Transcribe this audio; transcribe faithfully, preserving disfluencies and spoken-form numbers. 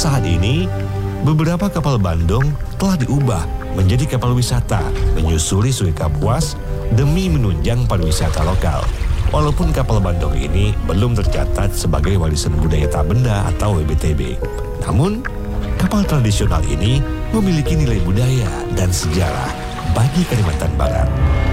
Saat ini, beberapa kapal Bandung telah diubah menjadi kapal wisata menyusuri Sungai Kapuas demi menunjang pariwisata lokal. Walaupun kapal Bandung ini belum tercatat sebagai warisan budaya tak benda atau W B T B. Namun, kapal tradisional ini memiliki nilai budaya dan sejarah bagi Kalimantan Barat.